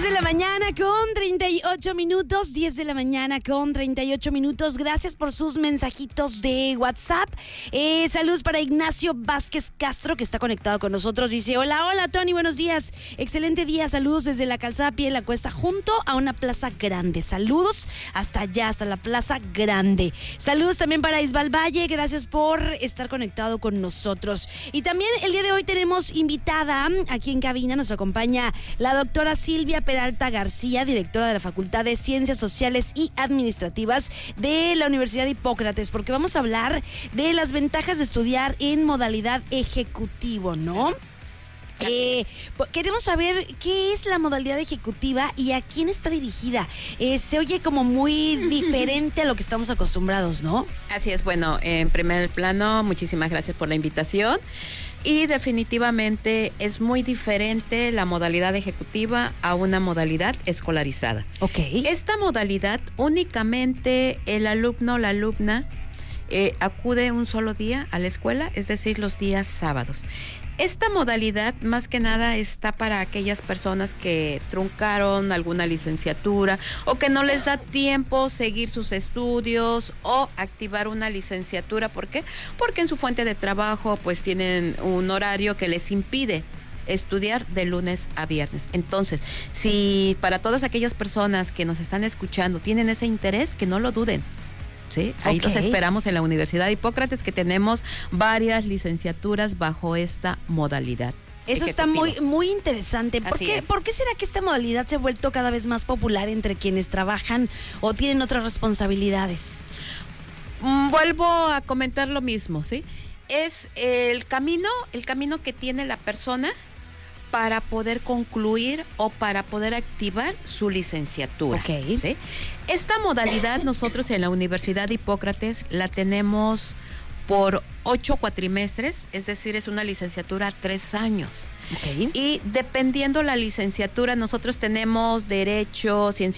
10 de la mañana con 38 minutos, 10 de la mañana con 38 minutos. Gracias por sus mensajitos de WhatsApp. Saludos para Ignacio Vázquez Castro, que está conectado con nosotros. Dice, hola Tony, buenos días. Excelente día, saludos desde la calzada Pie de la Cuesta, junto a una plaza grande. Saludos hasta allá, hasta la plaza grande. Saludos también para Isbal Valle, gracias por estar conectado con nosotros. Y también el día de hoy tenemos invitada aquí en cabina, nos acompaña la doctora Silvia Peralta García, directora de la Facultad de Ciencias Sociales y Administrativas de la Universidad de Hipócrates, porque vamos a hablar de las ventajas de estudiar en modalidad ejecutivo, ¿no? Queremos saber qué es la modalidad ejecutiva y a quién está dirigida. Se oye como muy diferente a lo que estamos acostumbrados, ¿no? Así es, bueno, en primer plano, muchísimas gracias por la invitación. Y definitivamente es muy diferente la modalidad ejecutiva a una modalidad escolarizada. Ok. Esta modalidad únicamente el alumno o la alumna acude un solo día a la escuela, es decir, los días sábados. Esta modalidad más que nada está para aquellas personas que truncaron alguna licenciatura o que no les da tiempo seguir sus estudios o activar una licenciatura. ¿Por qué? Porque en su fuente de trabajo pues tienen un horario que les impide estudiar de lunes a viernes. Entonces, si para todas aquellas personas que nos están escuchando tienen ese interés, que no lo duden. ¿Sí? Ahí los esperamos en la Universidad de Hipócrates, que tenemos varias licenciaturas bajo esta modalidad. Eso está muy interesante. ¿Por qué será que esta modalidad se ha vuelto cada vez más popular entre quienes trabajan o tienen otras responsabilidades? Vuelvo a comentar lo mismo, ¿sí? Es el camino que tiene la persona para poder concluir o para poder activar su licenciatura. Okay. ¿Sí? Esta modalidad nosotros en la Universidad de Hipócrates la tenemos por 8 cuatrimestres, es decir, es una licenciatura a 3 años. Okay. Y dependiendo la licenciatura, nosotros tenemos Derecho, Ciencias